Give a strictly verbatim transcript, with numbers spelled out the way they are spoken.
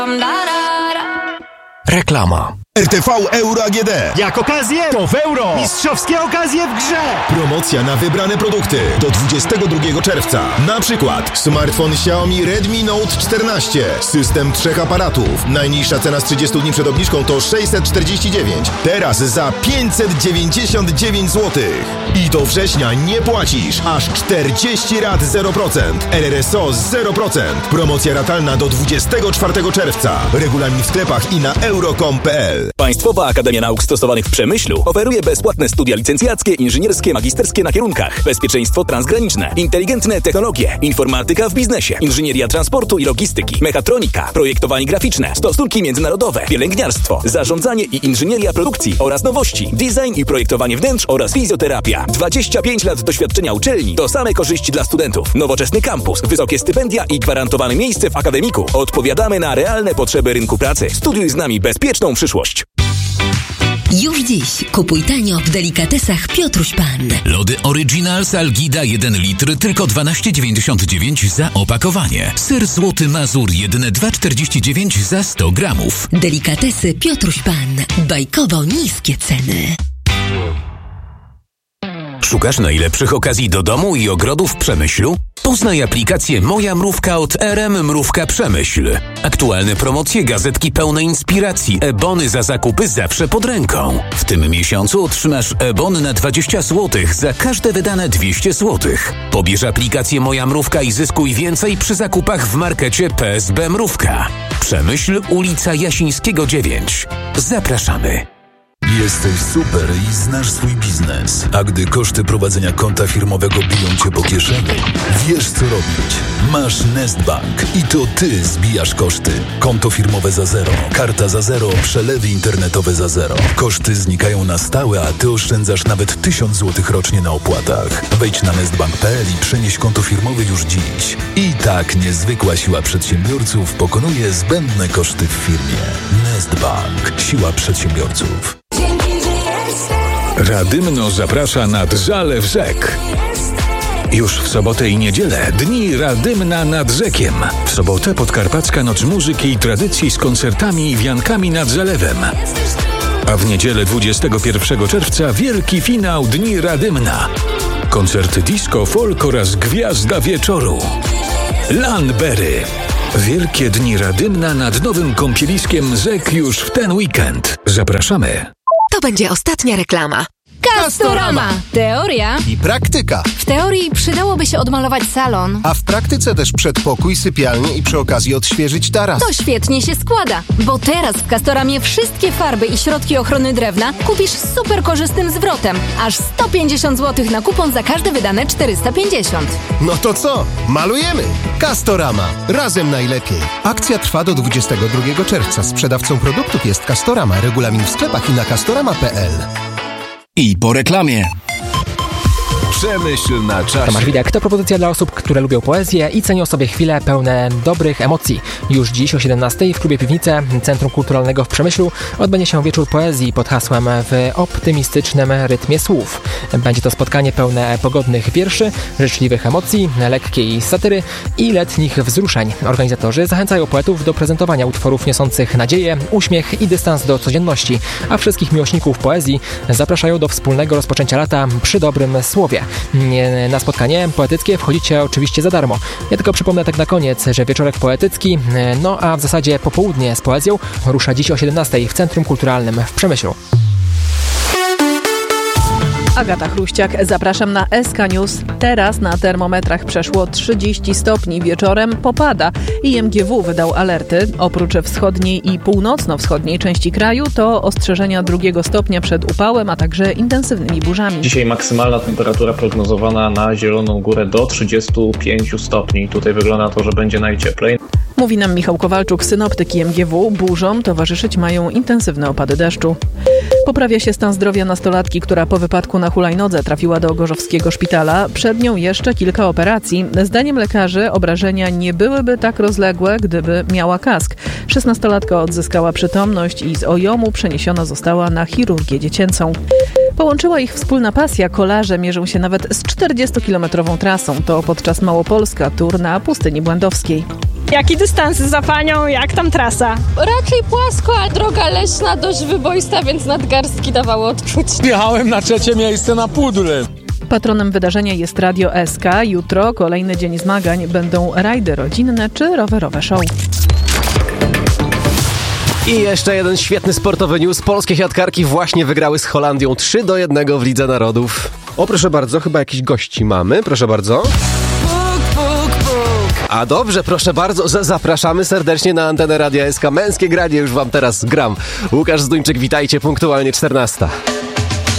Reklama. R T V Euro A G D. Jak okazję, to w euro. Mistrzowskie okazje w grze. Promocja na wybrane produkty do dwudziestego drugiego czerwca. Na przykład smartfon Xiaomi Redmi Note czternaście. System trzech aparatów. Najniższa cena z trzydziestu dni przed obniżką to sześćset czterdzieści dziewięć. Teraz za pięćset dziewięćdziesiąt dziewięć złotych. I do września nie płacisz. Aż czterdzieści rat zero procent. R R S O zero procent. Promocja ratalna do dwudziestego czwartego czerwca. Regulamin w sklepach i na euro kropka com kropka p l. Państwowa Akademia Nauk Stosowanych w Przemyślu oferuje bezpłatne studia licencjackie, inżynierskie, magisterskie na kierunkach bezpieczeństwo transgraniczne, inteligentne technologie, informatyka w biznesie, inżynieria transportu i logistyki, mechatronika, projektowanie graficzne, stosunki międzynarodowe, pielęgniarstwo, zarządzanie i inżynieria produkcji oraz nowości, design i projektowanie wnętrz oraz fizjoterapia. dwadzieścia pięć lat doświadczenia uczelni to same korzyści dla studentów. Nowoczesny kampus, wysokie stypendia i gwarantowane miejsce w akademiku. Odpowiadamy na realne potrzeby rynku pracy. Studiuj z nami bezpieczną przyszłość. Już dziś kupuj tanio w delikatesach Piotruś Pan. Lody Originals Algida jeden litr tylko dwanaście dziewięćdziesiąt dziewięć za opakowanie. Ser Złoty Mazur jedyne dwa czterdzieści dziewięć za sto gramów. Delikatesy Piotruś Pan. Bajkowo niskie ceny. Szukasz najlepszych okazji do domu i ogrodu w Przemyślu? Poznaj aplikację Moja Mrówka od R M Mrówka Przemyśl. Aktualne promocje, gazetki pełne inspiracji, e-bony za zakupy zawsze pod ręką. W tym miesiącu otrzymasz e-bon na dwadzieścia złotych za każde wydane dwieście złotych. Pobierz aplikację Moja Mrówka i zyskuj więcej przy zakupach w markecie P S B Mrówka. Przemyśl, ulica Jasińskiego dziewięć. Zapraszamy. Jesteś super i znasz swój biznes. A gdy koszty prowadzenia konta firmowego biją cię po kieszeni, wiesz co robić. Masz Nestbank i to ty zbijasz koszty. Konto firmowe za zero, karta za zero, przelewy internetowe za zero. Koszty znikają na stałe, a ty oszczędzasz nawet tysiąc złotych rocznie na opłatach. Wejdź na nestbank kropka p l i przenieś konto firmowe już dziś. I tak niezwykła siła przedsiębiorców pokonuje zbędne koszty w firmie. Nestbank. Siła przedsiębiorców. Radymno zaprasza nad Zalew Rzek. Już w sobotę i niedzielę Dni Radymna nad Rzekiem. W sobotę Podkarpacka Noc Muzyki i Tradycji z koncertami i wiankami nad zalewem. A w niedzielę dwudziestego pierwszego czerwca wielki finał Dni Radymna. Koncerty disco, folk oraz gwiazda wieczoru. Lanberry. Wielkie Dni Radymna nad nowym kąpieliskiem rzek już w ten weekend. Zapraszamy. To będzie ostatnia reklama. Castorama. Teoria i praktyka. W teorii przydałoby się odmalować salon, a w praktyce też przedpokój, sypialnię i przy okazji odświeżyć taras. To świetnie się składa, bo teraz w Castoramie wszystkie farby i środki ochrony drewna kupisz z super korzystnym zwrotem. Aż sto pięćdziesiąt złotych na kupon za każde wydane czterysta pięćdziesiąt. No to co? Malujemy! Castorama. Razem najlepiej. Akcja trwa do dwudziestego drugiego czerwca. Sprzedawcą produktów jest Castorama. Regulamin w sklepach i na castorama kropka p l. I po reklamie. Przemyśl na czasie. Tomasz Widek to propozycja dla osób, które lubią poezję i cenią sobie chwile pełne dobrych emocji. Już dziś o siedemnastej w klubie Piwnice Centrum Kulturalnego w Przemyślu odbędzie się wieczór poezji pod hasłem W optymistycznym rytmie słów. Będzie to spotkanie pełne pogodnych wierszy, życzliwych emocji, lekkiej satyry i letnich wzruszeń. Organizatorzy zachęcają poetów do prezentowania utworów niosących nadzieję, uśmiech i dystans do codzienności, a wszystkich miłośników poezji zapraszają do wspólnego rozpoczęcia lata przy dobrym słowie. Na spotkanie poetyckie wchodzicie oczywiście za darmo. Ja tylko przypomnę tak na koniec, że wieczorek poetycki, no a w zasadzie popołudnie z poezją rusza dziś o siedemnastej w Centrum Kulturalnym w Przemyślu. Agata Chruściak, zapraszam na S K News. Teraz na termometrach przeszło trzydzieści stopni, wieczorem popada. I M G W wydał alerty. Oprócz wschodniej i północno-wschodniej części kraju to ostrzeżenia drugiego stopnia przed upałem, a także intensywnymi burzami. Dzisiaj maksymalna temperatura prognozowana na Zieloną Górę do trzydziestu pięciu stopni. Tutaj wygląda to, że będzie najcieplej. Mówi nam Michał Kowalczuk, synoptyk M G W. Burzom towarzyszyć mają intensywne opady deszczu. Poprawia się stan zdrowia nastolatki, która po wypadku na hulajnodze trafiła do gorzowskiego szpitala. Przed nią jeszcze kilka operacji. Zdaniem lekarzy obrażenia nie byłyby tak rozległe, gdyby miała kask. Szesnastolatka odzyskała przytomność i z O J O M-u przeniesiona została na chirurgię dziecięcą. Połączyła ich wspólna pasja. Kolarze mierzą się nawet z czterdziestokilometrową trasą. To podczas Małopolska Tour na Pustyni Błędowskiej. Jaki dystans za panią, jak tam trasa? Raczej płasko, a droga leśna dość wyboista, więc nadgarstki dawało odczuć. Jechałem na trzecie miejsce na pudle. Patronem wydarzenia jest Radio S K. Jutro kolejny dzień zmagań. Będą rajdy rodzinne czy rowerowe show. I jeszcze jeden świetny sportowy news. Polskie siatkarki właśnie wygrały z Holandią trzy do jednego w Lidze Narodów. O, proszę bardzo, chyba jakiś gości mamy. Proszę bardzo. Puk, puk, puk. A dobrze, proszę bardzo, z- zapraszamy serdecznie na antenę Radia S K. Męskie granie już wam teraz gram. Łukasz Zduńczyk, witajcie, punktualnie czternasta.